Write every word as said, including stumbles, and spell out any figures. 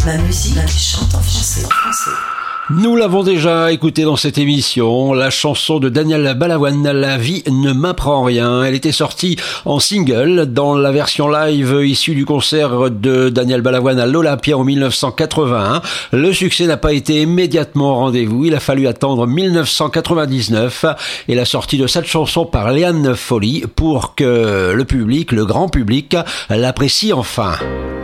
La musique qui chante en français. français. Nous l'avons déjà écouté dans cette émission, la chanson de Daniel Balavoine, La vie ne m'apprend rien. Elle était sortie en single dans la version live issue du concert de Daniel Balavoine à l'Olympia en dix-neuf cent quatre-vingt-un. Le succès n'a pas été immédiatement au rendez-vous. Il a fallu attendre dix-neuf cent quatre-vingt-dix-neuf et la sortie de cette chanson par Liane Folly pour que le public, le grand public, l'apprécie enfin.